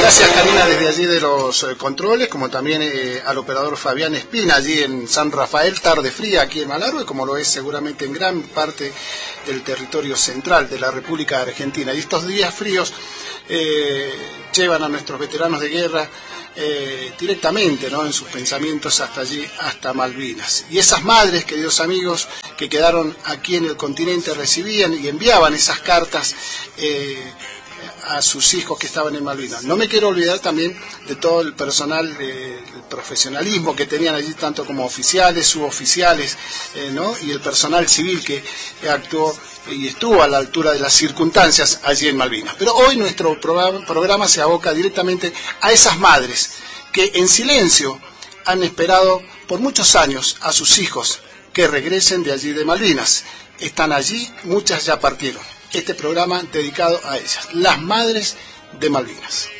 Gracias, Karina, desde allí de los controles, como también al operador Fabián Espina, allí en San Rafael, tarde fría aquí en Malargüe, como lo es seguramente en gran parte del territorio central de la República Argentina. Y estos días fríos llevan a nuestros veteranos de guerra directamente, ¿no?, en sus pensamientos hasta allí, hasta Malvinas. Y esas madres, queridos amigos, que quedaron aquí en el continente, recibían y enviaban esas cartas a sus hijos que estaban en Malvinas. No me quiero olvidar también de todo el personal, el profesionalismo que tenían allí, tanto como oficiales, suboficiales, ¿no?, y el personal civil que actuó y estuvo a la altura de las circunstancias allí en Malvinas. Pero hoy nuestro programa se aboca directamente a esas madres que en silencio han esperado por muchos años a sus hijos que regresen de allí de Malvinas. Están allí, muchas ya partieron. Este programa dedicado a ellas, las madres de Malvinas.